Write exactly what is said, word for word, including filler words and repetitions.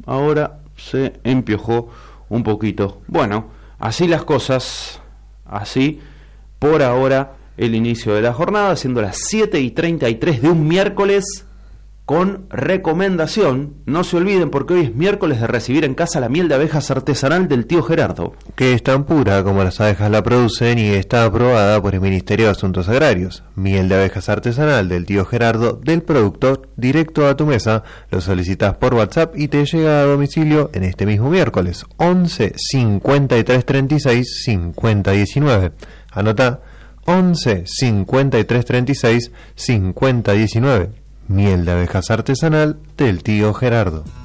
ahora se empiojó un poquito. Bueno, así las cosas, así por ahora el inicio de la jornada, siendo las siete y treinta y tres de un miércoles con recomendación. No se olviden, porque hoy es miércoles de recibir en casa la miel de abejas artesanal del tío Gerardo, que es tan pura como las abejas la producen y está aprobada por el Ministerio de Asuntos Agrarios. Miel de abejas artesanal del tío Gerardo, del productor, directo a tu mesa. Lo solicitas por WhatsApp y te llega a domicilio en este mismo miércoles. Once cincuenta y tres treinta y seis cincuenta diecinueve. Anota: once cincuenta y tres treinta y seis cincuenta diecinueve. Miel de abejas artesanal del tío Gerardo.